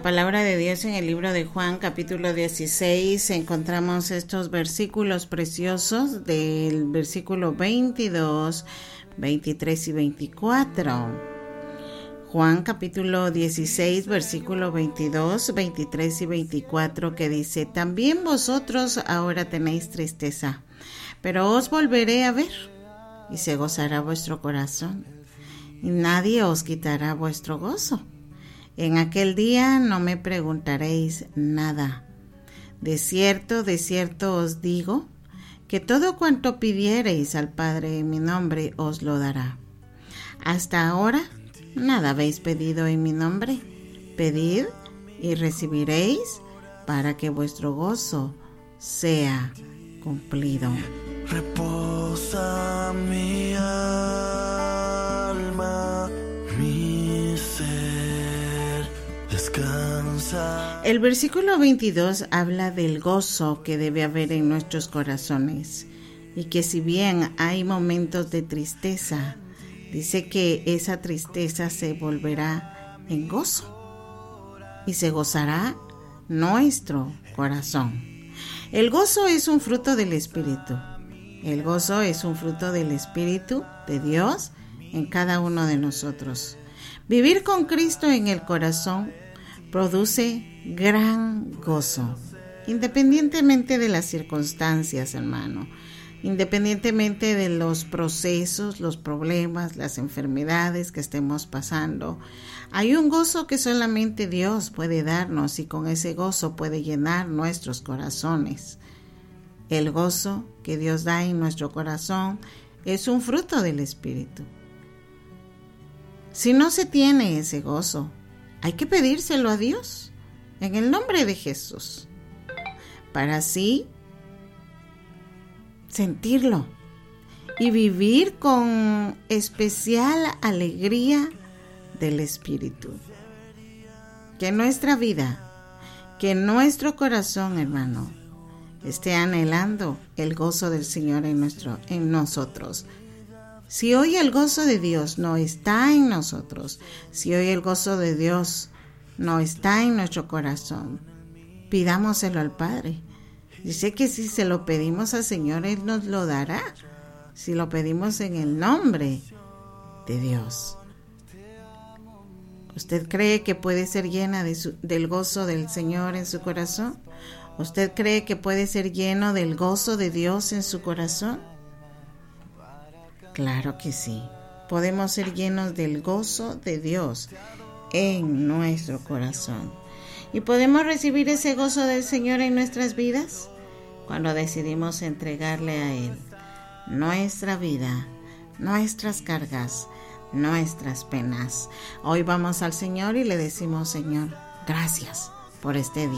palabra de Dios en el libro de Juan, capítulo 16, encontramos estos versículos preciosos del versículo 22, 23 y 24. Juan, capítulo 16, versículo 22, 23 y 24, que dice: También vosotros ahora tenéis tristeza, pero os volveré a ver, y se gozará vuestro corazón, y nadie os quitará vuestro gozo. En aquel día no me preguntaréis nada. De cierto os digo, que todo cuanto pidiereis al Padre en mi nombre os lo dará. Hasta ahora nada habéis pedido en mi nombre. Pedid y recibiréis, para que vuestro gozo sea cumplido. Reposa mi alma, mi ser descansa. El versículo 22 habla del gozo que debe haber en nuestros corazones, y que si bien hay momentos de tristeza, dice que esa tristeza se volverá en gozo y se gozará nuestro corazón. El gozo es un fruto del Espíritu. El gozo es un fruto del Espíritu de Dios en cada uno de nosotros. Vivir con Cristo en el corazón produce gran gozo, independientemente de las circunstancias, hermano, independientemente de los procesos, los problemas, las enfermedades que estemos pasando. Hay un gozo que solamente Dios puede darnos, y con ese gozo puede llenar nuestros corazones. El gozo que Dios da en nuestro corazón es un fruto del Espíritu. Si no se tiene ese gozo, hay que pedírselo a Dios en el nombre de Jesús, para así sentirlo y vivir con especial alegría del Espíritu. Que nuestra vida, que nuestro corazón, hermano, esté anhelando el gozo del Señor en nosotros. Si hoy el gozo de Dios no está en nosotros, si hoy el gozo de Dios no está en nuestro corazón, pidámoselo al Padre. Dice que si se lo pedimos al Señor, Él nos lo dará, si lo pedimos en el nombre de Dios. ¿Usted cree que puede ser llena del gozo del Señor en su corazón? ¿Usted cree que puede ser lleno del gozo de Dios en su corazón? Claro que sí. Podemos ser llenos del gozo de Dios en nuestro corazón. ¿Y podemos recibir ese gozo del Señor en nuestras vidas? Cuando decidimos entregarle a Él nuestra vida, nuestras cargas, nuestras penas. Hoy vamos al Señor y le decimos: Señor, gracias por este día.